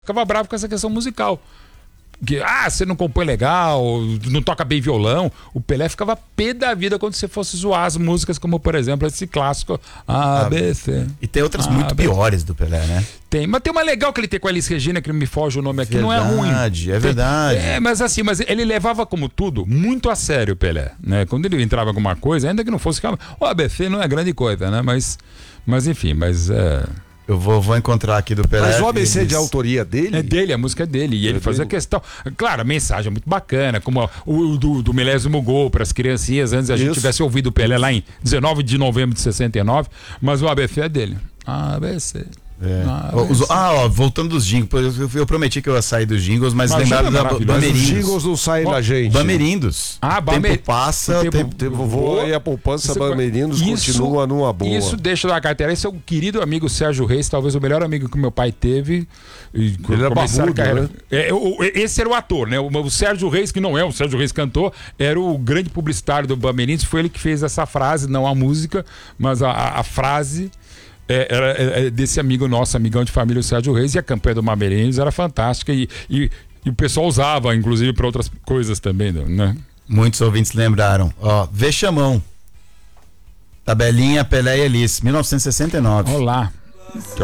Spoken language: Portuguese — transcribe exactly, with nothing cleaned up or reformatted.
ficava bravo com essa questão musical. Que, ah, você não compõe legal, não toca bem violão. O Pelé ficava pé da vida quando você fosse zoar as músicas, como por exemplo esse clássico A B C. E tem outras A, muito B, piores do Pelé, né? Tem, mas tem uma legal que ele tem com a Elis Regina, que me foge o nome aqui, verdade, não é ruim. Verdade, é verdade. É, mas assim, mas ele levava como tudo muito a sério o Pelé, né? Quando ele entrava em alguma coisa, ainda que não fosse, o A B C não é grande coisa, né? Mas, mas enfim, mas é... Eu vou, vou encontrar aqui do Pelé. Mas o A B C é de autoria dele? É dele, a música é dele. E ele é fazia dele. questão. Claro, a mensagem é muito bacana, como o do, do milésimo gol para as criancinhas, antes a gente tivesse ouvido o Pelé lá em dezenove de novembro de sessenta e nove, mas o A B C é dele. A B C. É. Ah, ó, voltando dos jingles, eu, eu prometi que eu ia sair dos jingles, mas, mas lembraram da Bamerindos. Os jingles não saem da gente. Bamerindos. Ah, Bamer... Tempo passa, o tempo, tempo, tempo voa e a poupança Bamerindos continua numa boa. Isso deixa da carteira. Esse é o querido amigo Sérgio Reis, talvez o melhor amigo que meu pai teve. E ele era barbudo, carreira... né? é, o, esse era o ator, né? O, o Sérgio Reis, que não é o Sérgio Reis cantor, era o grande publicitário do Bamerindos. Foi ele que fez essa frase, não a música, mas a, a, a frase... É, era é, desse amigo nosso, amigão de família, o Sérgio Reis, e a campanha do Bamerindos era fantástica e, e, e o pessoal usava, inclusive, para outras coisas também, né? Muitos ouvintes lembraram. Ó, Vexamão. Tabelinha Pelé e Elis, mil novecentos e sessenta e nove. Olá.